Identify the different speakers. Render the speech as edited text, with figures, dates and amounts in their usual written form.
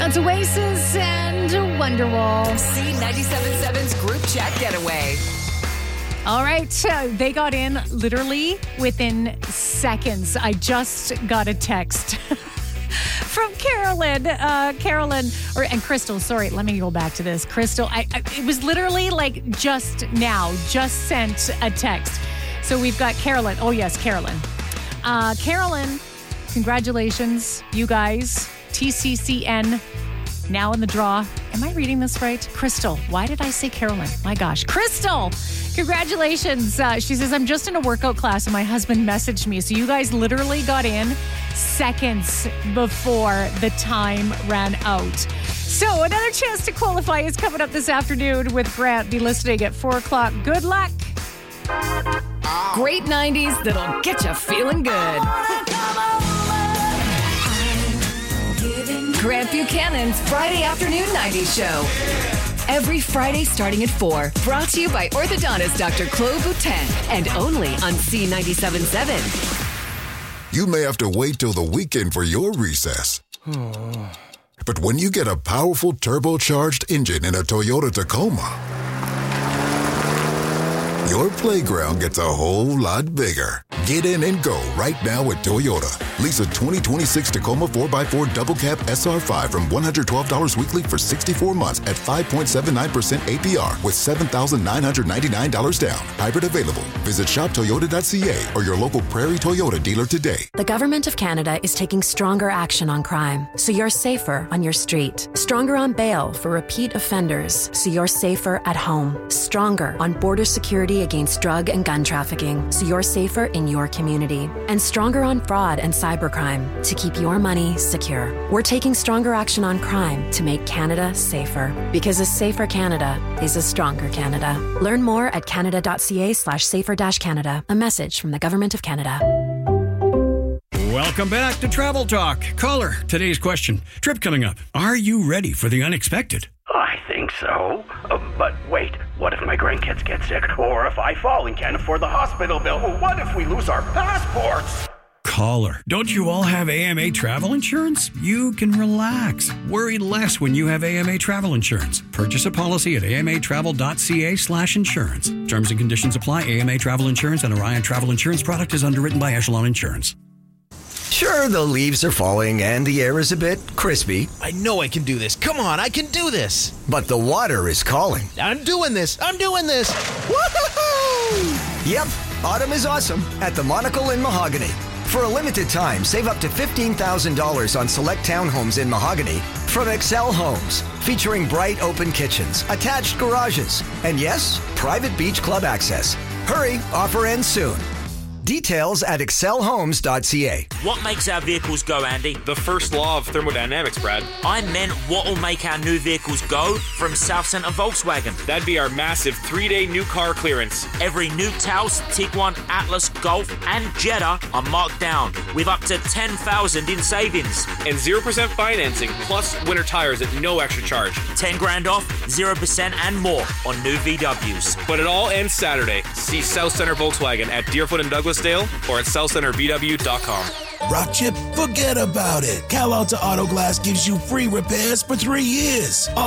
Speaker 1: That's Oasis and Wonderwall.
Speaker 2: C97.7's group chat getaway.
Speaker 1: All right, they got in literally within seconds. I just got a text from Carolyn. And Crystal, sorry, let me go back to this. Crystal, it was literally like just now, just sent a text. So we've got Carolyn. Oh, yes, Carolyn. Carolyn, congratulations, you guys. TCCN now in the draw. Am I reading this right? Crystal. Why did I say Carolyn? My gosh. Crystal, congratulations. She says, I'm just in a workout class and my husband messaged me. So you guys literally got in seconds before the time ran out. So another chance to qualify is coming up this afternoon with Grant. Be listening at 4 o'clock. Good luck.
Speaker 2: Great 90s that'll get you feeling good. Grant Buchanan's Friday Afternoon 90s Show. Every Friday starting at 4. Brought to you by orthodontist Dr. Claude Boutin. And only on C97.7.
Speaker 3: You may have to wait till the weekend for your recess. But when you get a powerful turbocharged engine in a Toyota Tacoma, your playground gets a whole lot bigger. Get in and go right now at Toyota. Lease a 2026 Tacoma 4x4 Double Cab SR5 from $112 weekly for 64 months at 5.79% APR with $7,999 down. Hybrid available. Visit shoptoyota.ca or your local Prairie Toyota dealer today.
Speaker 4: The Government of Canada is taking stronger action on crime, so you're safer on your street. Stronger on bail for repeat offenders, so you're safer at home. Stronger on border security against drug and gun trafficking, so you're safer in your community. And stronger on fraud and cybercrime to keep your money secure. We're taking stronger action on crime to make Canada safer. Because a safer Canada is a stronger Canada. Learn more at canada.ca/safer-Canada. A message from the Government of Canada.
Speaker 5: Welcome back to Travel Talk. Caller, today's question. Trip coming up. Are you ready for the unexpected?
Speaker 6: I think so. But wait, what if my grandkids get sick? Or if I fall and can't afford the hospital bill? What if we lose our passports?
Speaker 5: Caller, don't you all have AMA travel insurance? You can relax. Worry less when you have AMA travel insurance. Purchase a policy at amatravel.ca/insurance. Terms and conditions apply. AMA travel insurance and Orion travel insurance product is underwritten by Echelon Insurance.
Speaker 7: Sure, the leaves are falling and the air is a bit crispy.
Speaker 8: I know I can do this. Come on, I can do this.
Speaker 7: But the water is calling.
Speaker 8: I'm doing this. Woo-hoo-hoo!
Speaker 7: Yep, autumn is awesome at the Monocle in Mahogany. For a limited time, save up to $15,000 on select townhomes in Mahogany from Excel Homes, featuring bright open kitchens, attached garages, and yes, private beach club access. Hurry, offer ends soon. Details at excelhomes.ca.
Speaker 9: What makes our vehicles go, Andy?
Speaker 10: The first law of thermodynamics, Brad.
Speaker 9: I meant what will make our new vehicles go from South Centre Volkswagen.
Speaker 10: That'd be our massive 3-day new car clearance.
Speaker 9: Every new Taos, Tiguan, Atlas, Golf and Jetta are marked down with up to $10,000 in savings.
Speaker 10: And 0% financing plus winter tires at no extra charge.
Speaker 9: 10 grand off, 0% and more on new VWs.
Speaker 10: But it all ends Saturday. See South Centre Volkswagen at Deerfoot and Douglasdale or at southcentervw.com.
Speaker 11: Rock Chip, forget about it. Cal Alta Auto Glass gives you free repairs for 3 years.